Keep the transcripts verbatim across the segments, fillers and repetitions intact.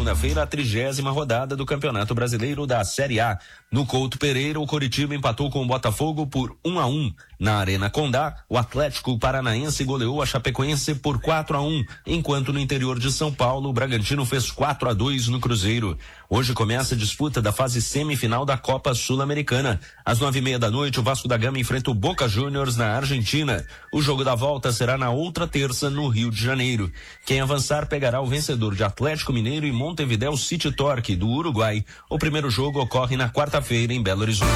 segunda-feira a trigésima rodada do Campeonato Brasileiro da Série A. No Couto Pereira, o Coritiba empatou com o Botafogo por um a um. Na Arena Condá, o Atlético Paranaense goleou a Chapecoense por quatro a um, enquanto no interior de São Paulo, o Bragantino fez quatro a dois no Cruzeiro. Hoje começa a disputa da fase semifinal da Copa Sul-Americana. Às nove e meia da noite, o Vasco da Gama enfrenta o Boca Juniors na Argentina. O jogo da volta será na outra terça no Rio de Janeiro. Quem avançar pegará o vencedor de Atlético Mineiro e Montevideo City Torque do Uruguai. O primeiro jogo ocorre na quarta-feira em Belo Horizonte.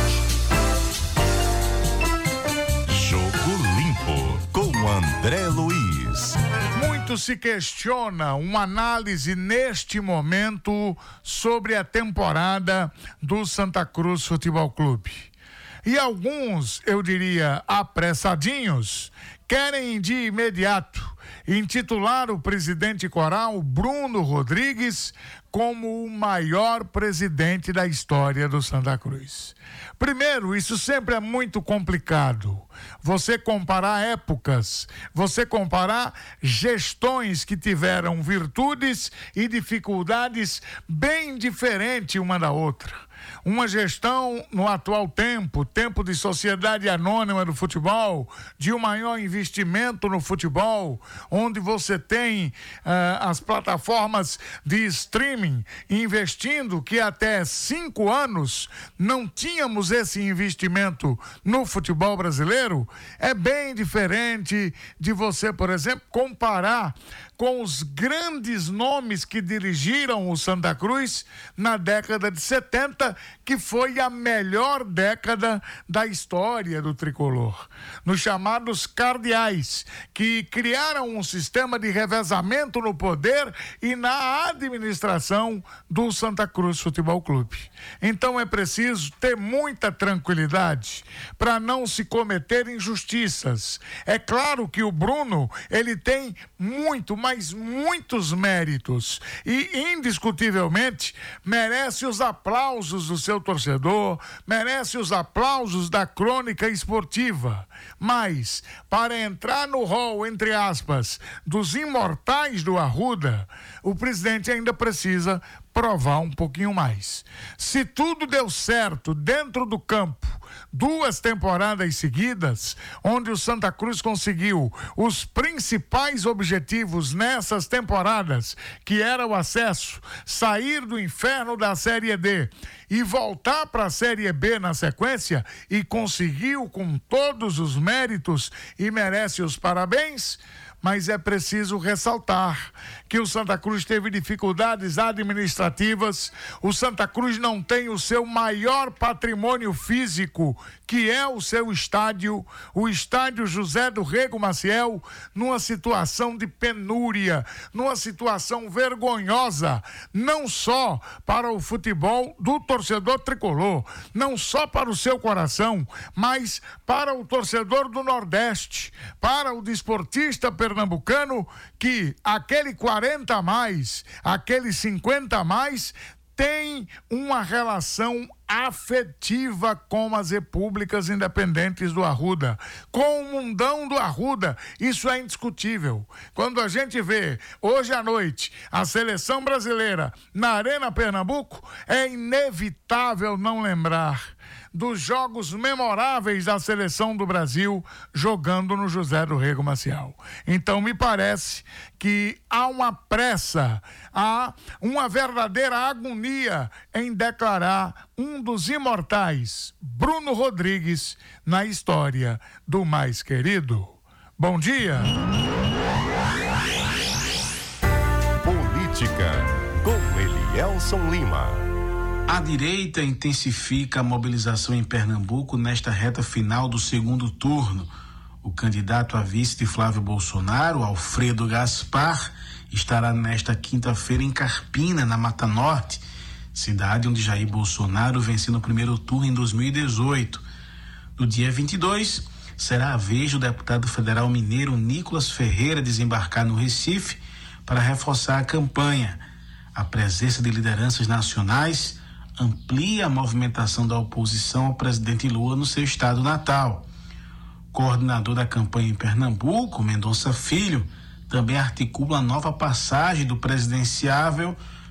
Jogo Limpo com André Luiz. Muito se questiona uma análise neste momento sobre a temporada do Santa Cruz Futebol Clube. E alguns, eu diria, apressadinhos, querem de imediato intitular o presidente coral Bruno Rodrigues como o maior presidente da história do Santa Cruz. Primeiro, isso sempre é muito complicado. Você comparar épocas, você comparar gestões que tiveram virtudes e dificuldades bem diferentes uma da outra. Uma gestão no atual tempo, tempo de sociedade anônima do futebol, de um maior investimento no futebol, onde você tem uh, as plataformas de streaming investindo, que até cinco anos não tínhamos esse investimento no futebol brasileiro, é bem diferente de você, por exemplo, comparar com os grandes nomes que dirigiram o Santa Cruz na década de setenta, que foi a melhor década da história do tricolor. Nos chamados cardeais, que criaram um sistema de revezamento no poder e na administração do Santa Cruz Futebol Clube. Então é preciso ter muita tranquilidade para não se cometer injustiças. É claro que o Bruno, ele tem muito, mas muitos méritos e indiscutivelmente merece os aplausos do seu torcedor, merece os aplausos da crônica esportiva, mas para entrar no hall, entre aspas, dos imortais do Arruda, o presidente ainda precisa provar um pouquinho mais. Se tudo deu certo dentro do campo, duas temporadas seguidas, onde o Santa Cruz conseguiu os principais objetivos nessas temporadas, que era o acesso, sair do inferno da Série D e voltar para a Série B na sequência, e conseguiu com todos os méritos e merece os parabéns. Mas é preciso ressaltar que o Santa Cruz teve dificuldades administrativas, o Santa Cruz não tem o seu maior patrimônio físico, que é o seu estádio, o estádio José do Rego Maciel, numa situação de penúria, numa situação vergonhosa, não só para o futebol do torcedor tricolor, não só para o seu coração, mas para o torcedor do Nordeste, para o desportista pernambucano, que aquele quarenta a mais, aquele cinquenta a mais, tem uma relação afetiva com as repúblicas independentes do Arruda, com o mundão do Arruda. Isso é indiscutível. Quando a gente vê hoje à noite a seleção brasileira na Arena Pernambuco, é inevitável não lembrar dos jogos memoráveis da seleção do Brasil jogando no José do Rego Maciel. Então me parece que há uma pressa, há uma verdadeira agonia em declarar um dos imortais, Bruno Rodrigues, na história do mais querido. Bom dia. Política, com Elielson Lima. A direita intensifica a mobilização em Pernambuco nesta reta final do segundo turno. O candidato a vice de Flávio Bolsonaro, Alfredo Gaspar, estará nesta quinta-feira em Carpina, na Mata Norte, cidade onde Jair Bolsonaro venceu no primeiro turno em dois mil e dezoito. No dia vinte e dois, será a vez do deputado federal mineiro Nicolas Ferreira desembarcar no Recife para reforçar a campanha. A presença de lideranças nacionais amplia a movimentação da oposição ao presidente Lula no seu estado natal. Coordenador da campanha em Pernambuco, Mendonça Filho, também articula a nova passagem do presidenciável